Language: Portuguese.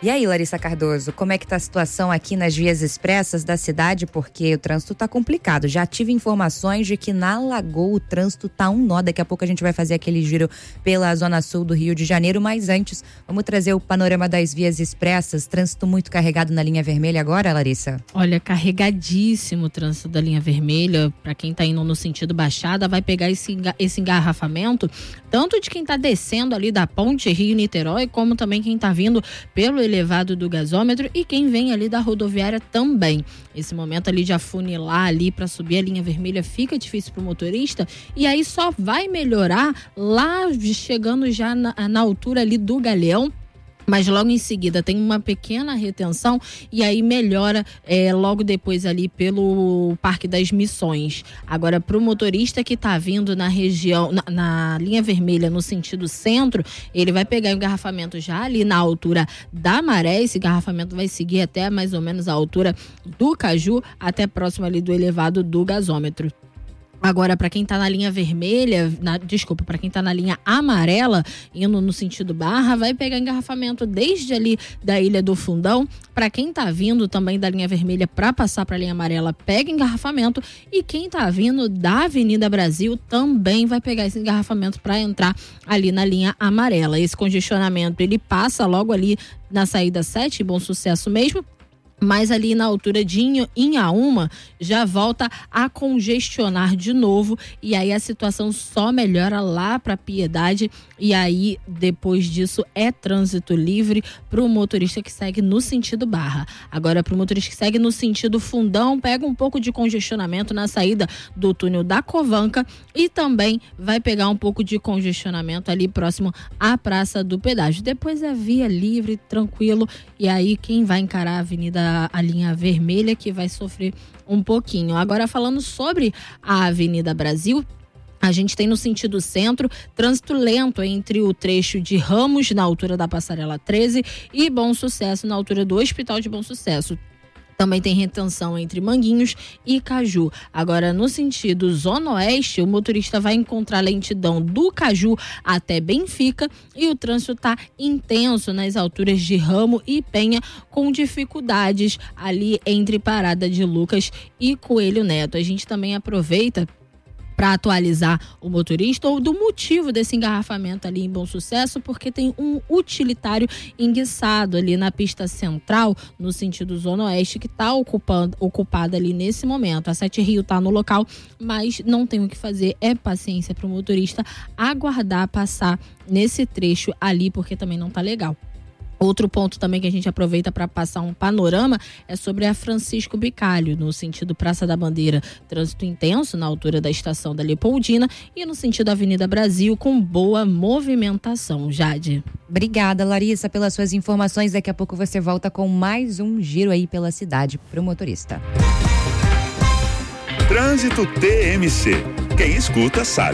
E aí, Larissa Cardoso, como é que tá a situação aqui nas vias expressas da cidade? Porque o trânsito tá complicado. Já tive informações de que na Lagoa o trânsito tá um nó. Daqui a pouco a gente vai fazer aquele giro pela zona sul do Rio de Janeiro, mas antes, vamos trazer o panorama das vias expressas. Trânsito muito carregado na linha vermelha agora, Larissa? Olha, carregadíssimo o trânsito da linha vermelha. Para quem tá indo no sentido Baixada, vai pegar esse engarrafamento, tanto de quem tá descendo ali da ponte Rio-Niterói, como também quem tá vindo pelo elevado do gasômetro e quem vem ali da rodoviária também. Esse momento ali de afunilar ali para subir a linha vermelha fica difícil pro motorista, e aí só vai melhorar lá chegando já na altura ali do Galeão. Mas logo em seguida tem uma pequena retenção e aí melhora logo depois ali pelo Parque das Missões. Agora, para o motorista que está vindo na região, na linha vermelha no sentido centro, ele vai pegar o engarrafamento já ali na altura da Maré. Esse engarrafamento vai seguir até mais ou menos a altura do Caju, até próximo ali do elevado do gasômetro. Agora, para quem tá na linha vermelha, para quem tá na linha amarela, indo no sentido Barra, vai pegar engarrafamento desde ali da Ilha do Fundão. Para quem tá vindo também da linha vermelha para passar para a linha amarela, pega engarrafamento. E quem tá vindo da Avenida Brasil também vai pegar esse engarrafamento para entrar ali na linha amarela. Esse congestionamento, ele passa logo ali na saída 7, Bom Sucesso mesmo. Mas ali na altura de Inhaúma já volta a congestionar de novo, e aí a situação só melhora lá para Piedade, e aí depois disso é trânsito livre para o motorista que segue no sentido Barra. Agora, para o motorista que segue no sentido Fundão, pega um pouco de congestionamento na saída do túnel da Covanca e também vai pegar um pouco de congestionamento ali próximo à Praça do Pedágio. Depois é via livre, tranquilo, e aí quem vai encarar a linha vermelha que vai sofrer um pouquinho. Agora, falando sobre a Avenida Brasil, a gente tem no sentido centro trânsito lento entre o trecho de Ramos, na altura da Passarela 13, e Bom Sucesso, na altura do Hospital de Bom Sucesso. Também tem retenção entre Manguinhos e Caju. Agora, no sentido Zona Oeste, o motorista vai encontrar lentidão do Caju até Benfica, e o trânsito está intenso nas alturas de Ramo e Penha, com dificuldades ali entre Parada de Lucas e Coelho Neto. A gente também aproveita para atualizar o motorista ou do motivo desse engarrafamento ali em Bom Sucesso, porque tem um utilitário enguiçado ali na pista central, no sentido Zona Oeste, que está ocupada ali nesse momento. A 7 Rio está no local, mas não tem o que fazer, é paciência para o motorista aguardar passar nesse trecho ali, porque também não tá legal. Outro ponto também que a gente aproveita para passar um panorama é sobre a Francisco Bicalho, no sentido Praça da Bandeira, trânsito intenso na altura da estação da Leopoldina, e no sentido Avenida Brasil, com boa movimentação. Jade. Obrigada, Larissa, pelas suas informações. Daqui a pouco você volta com mais um giro aí pela cidade para o motorista. Trânsito TMC. Quem escuta sabe.